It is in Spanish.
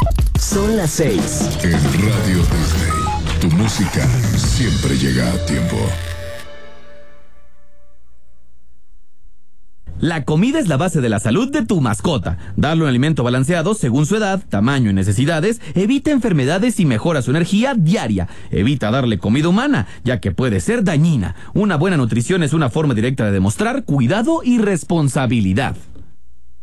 Son las 6. En Radio Disney, tu música siempre llega a tiempo. La comida es la base de la salud de tu mascota. Darle un alimento balanceado según su edad, tamaño y necesidades evita enfermedades y mejora su energía diaria. Evita darle comida humana, ya que puede ser dañina. Una buena nutrición es una forma directa de demostrar cuidado y responsabilidad.